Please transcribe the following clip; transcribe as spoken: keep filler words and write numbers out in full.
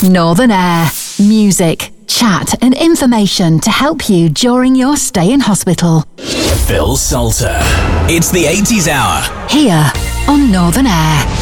Northern Air. Music, chat and information to help you during your stay in hospital. Phil Salter. It's the eighties Hour. Here on Northern Air.